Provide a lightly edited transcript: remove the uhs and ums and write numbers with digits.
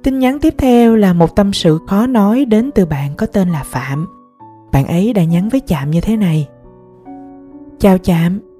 Tin nhắn tiếp theo là một tâm sự khó nói đến từ bạn có tên là Phạm. Bạn ấy đã nhắn với Chạm như thế này: Chào Chạm,